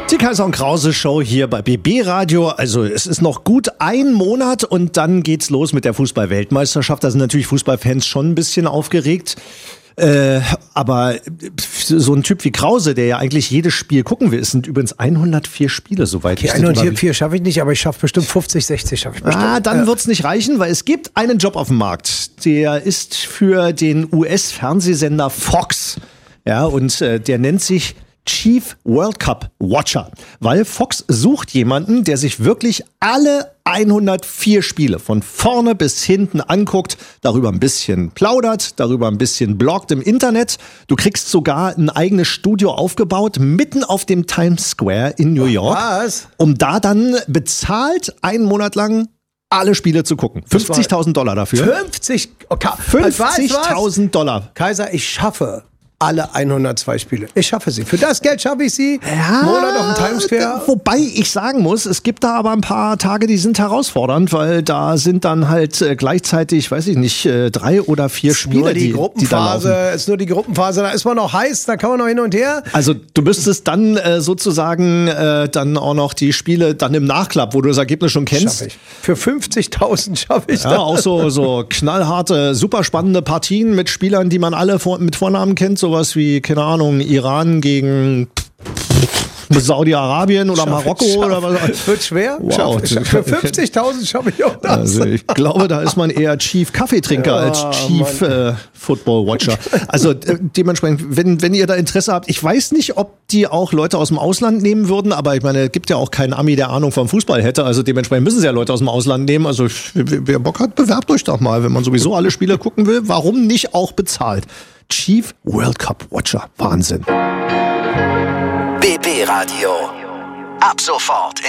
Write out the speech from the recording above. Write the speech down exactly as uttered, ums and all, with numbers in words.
Die Kaiser und Krause Show hier bei B B Radio. Also es ist noch gut ein Monat und dann geht's los mit der Fußball-Weltmeisterschaft. Da sind natürlich Fußballfans schon ein bisschen aufgeregt. Äh, aber so ein Typ wie Krause, der ja eigentlich jedes Spiel gucken will, es sind übrigens hundertvier Spiele, soweit okay, ich das hundertvier schaffe ich nicht, aber ich schaffe bestimmt fünfzig, sechzig schaffe ich bestimmt. Ah, dann wird's nicht reichen, weil es gibt einen Job auf dem Markt. Der ist für den U S-Fernsehsender Fox. Ja, und äh, der nennt sich Chief World Cup Watcher, weil Fox sucht jemanden, der sich wirklich alle hundertvier Spiele von vorne bis hinten anguckt, darüber ein bisschen plaudert, darüber ein bisschen bloggt im Internet. Du kriegst sogar ein eigenes Studio aufgebaut, mitten auf dem Times Square in New York, Was? um da dann bezahlt einen Monat lang alle Spiele zu gucken. fünfzigtausend Dollar dafür. fünfzig? Okay. fünfzigtausend Dollar. Kaiser, ich schaffe alle hundertzwei Spiele. Ich schaffe sie. Für das Geld schaffe ich sie. Ja, Monat auf dem Times Square. Wobei ich sagen muss, es gibt da aber ein paar Tage, die sind herausfordernd, weil da sind dann halt äh, gleichzeitig, weiß ich nicht, äh, drei oder vier Spiele, nur die, die, Gruppenphase, die da laufen. ist nur die Gruppenphase. Da ist man noch heiß, da kann man noch hin und her. Also du müsstest dann äh, sozusagen äh, dann auch noch die Spiele dann im Nachklapp, wo du das Ergebnis schon kennst. Schaffe ich. Für fünfzigtausend schaffe ich Ja, das. auch so, so knallharte, super spannende Partien mit Spielern, die man alle vor, mit Vornamen kennt. Sowas wie, keine Ahnung, Iran gegen Saudi-Arabien oder Schaff Marokko ich, schaff. oder was. Wird schwer. Wow. Schaff ich, schaff. Für fünfzigtausend schaffe ich auch das. Also ich glaube, da ist man eher Chief Kaffeetrinker Ja, als Chief äh, Football Watcher. Also äh, dementsprechend, wenn, wenn ihr da Interesse habt, ich weiß nicht, ob die auch Leute aus dem Ausland nehmen würden, aber ich meine, es gibt ja auch keinen Ami, der Ahnung vom Fußball hätte, also dementsprechend müssen sie ja Leute aus dem Ausland nehmen. Also wer, wer Bock hat, bewerbt euch doch mal, wenn man sowieso alle Spiele gucken will, warum nicht auch bezahlt? Chief World Cup Watcher, Wahnsinn. B B Radio. Ab sofort